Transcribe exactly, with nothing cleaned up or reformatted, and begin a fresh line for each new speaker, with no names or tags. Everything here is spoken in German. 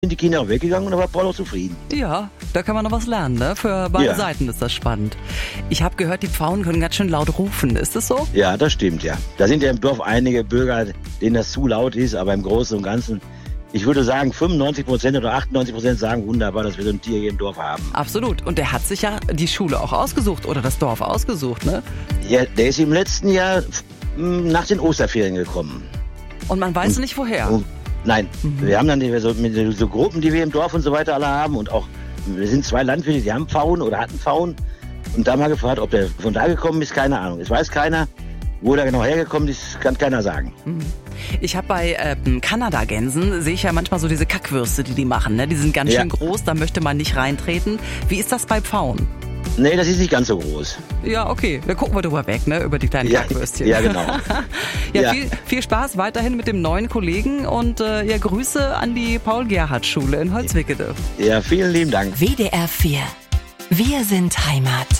sind die Kinder auch weggegangen und da war Paul auch zufrieden.
Ja, da kann man noch was lernen, ne? Für beide
Ja.
Seiten ist das spannend. Ich habe gehört, die Pfauen können ganz schön laut rufen. Ist das so?
Ja, das stimmt, ja. Da sind ja im Dorf einige Bürger, denen das zu laut ist, aber im Großen und Ganzen, ich würde sagen, fünfundneunzig Prozent oder achtundneunzig Prozent sagen, wunderbar, dass wir so ein Tier hier im Dorf haben.
Absolut. Und der hat sich ja die Schule auch ausgesucht oder das Dorf ausgesucht, ne?
Ja, der ist im letzten Jahr f- m, nach den Osterferien gekommen.
Und man weiß nicht woher.
Und, nein,
Mhm.
wir haben dann die, so, mit so Gruppen, die wir im Dorf und so weiter alle haben und auch, wir sind zwei Landwirte, die haben Pfauen oder hatten Pfauen und da mal gefragt, ob der von da gekommen ist, keine Ahnung. Es weiß keiner, wo der genau hergekommen ist, kann keiner sagen.
Ich habe bei ähm, Kanada-Gänsen, sehe ich ja manchmal so diese Kackwürste, die die machen, ne? Die sind ganz
Ja.
schön groß, da möchte man nicht reintreten. Wie ist das bei Pfauen?
Nee, das ist nicht ganz so groß.
Ja, okay, da gucken wir drüber weg, ne? Über die kleinen
Ja,
Kackwürstchen.
ja, genau.
ja,
Ja.
Viel, viel Spaß weiterhin mit dem neuen Kollegen und äh, ja, Grüße an die Paul-Gerhardt-Schule in Holzwickede.
Ja, vielen lieben Dank.
W D R vier. Wir sind Heimat.